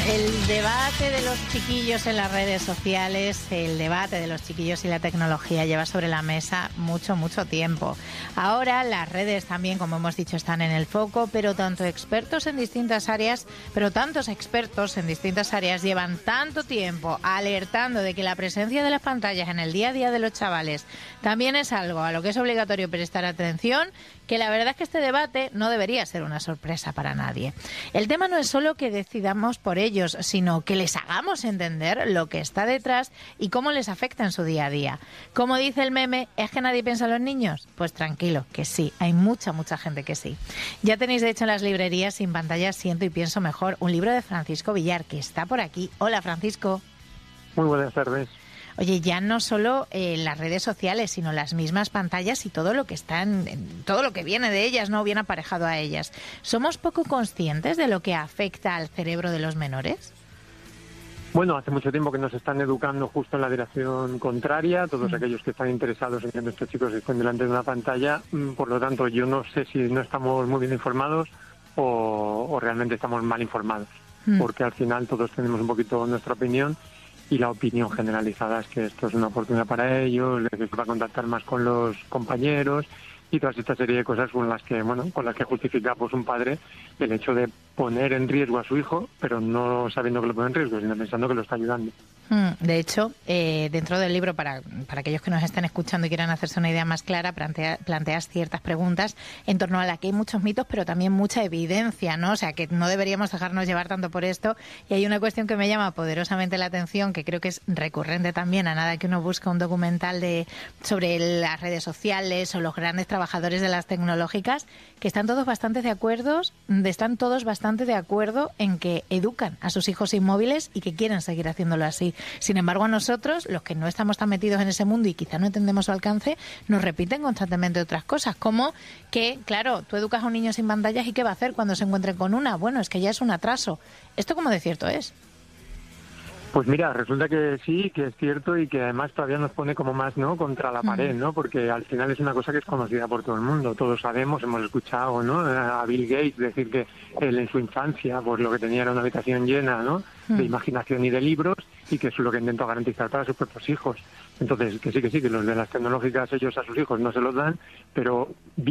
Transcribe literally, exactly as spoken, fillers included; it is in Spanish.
El debate de los chiquillos en las redes sociales, el debate de los chiquillos y la tecnología lleva sobre la mesa mucho, mucho tiempo. Ahora las redes también, como hemos dicho, están en el foco, pero tanto expertos en distintas áreas, pero tantos expertos en distintas áreas llevan tanto tiempo alertando de que la presencia de las pantallas en el día a día de los chavales también es algo a lo que es obligatorio prestar atención, que la verdad es que este debate no debería ser una sorpresa para nadie. El tema no es solo que decidamos por ellos, sino que les hagamos entender lo que está detrás y cómo les afecta en su día a día. Como dice el meme, ¿es que nadie piensa en los niños? Pues tranquilo, que sí, hay mucha, mucha gente que sí. Ya tenéis, de hecho, en las librerías Sin Pantallas Siento y Pienso Mejor, un libro de Francisco Villar, que está por aquí. Hola, Francisco. Muy buenas tardes. Oye, ya no solo eh, las redes sociales, sino las mismas pantallas y todo lo que están, todo lo que viene de ellas, no viene aparejado a ellas. ¿Somos poco conscientes de lo que afecta al cerebro de los menores? Bueno, hace mucho tiempo que nos están educando justo en la dirección contraria, todos mm. aquellos que están interesados en que nuestros chicos estén delante de una pantalla. Por lo tanto, yo no sé si no estamos muy bien informados o, o realmente estamos mal informados, mm. porque al final todos tenemos un poquito nuestra opinión. Y la opinión generalizada es que esto es una oportunidad para ellos, les va a contactar más con los compañeros y toda esta serie de cosas con las que, bueno, con las que justifica pues un padre el hecho de poner en riesgo a su hijo, pero no sabiendo que lo pone en riesgo, sino pensando que lo está ayudando. De hecho, eh, dentro del libro, para, para aquellos que nos estén escuchando y quieran hacerse una idea más clara, plantea, planteas ciertas preguntas en torno a la que hay muchos mitos, pero también mucha evidencia, ¿no? O sea, que no deberíamos dejarnos llevar tanto por esto. Y hay una cuestión que me llama poderosamente la atención, que creo que es recurrente también a nada que uno busca un documental de sobre las redes sociales o los grandes trabajadores de las tecnológicas, que están todos bastante de acuerdo, están todos bastante de acuerdo en que educan a sus hijos inmóviles y que quieren seguir haciéndolo así. Sin embargo, a nosotros, los que no estamos tan metidos en ese mundo y quizá no entendemos su alcance, nos repiten constantemente otras cosas, como que, claro, tú educas a un niño sin pantallas y ¿qué va a hacer cuando se encuentre con una? Bueno, es que ya es un atraso. ¿Esto cómo de cierto es? Pues mira, resulta que sí, que es cierto y que además todavía nos pone como más, ¿no?, contra la pared, ¿no? Porque al final es una cosa que es conocida por todo el mundo. Todos sabemos, hemos escuchado, ¿no?, a Bill Gates decir que él en su infancia, pues lo que tenía era una habitación llena, ¿no?, de imaginación y de libros, y que eso es lo que intentó garantizar para sus propios hijos. Entonces, que sí, que sí, que los de las tecnológicas ellos a sus hijos no se los dan, pero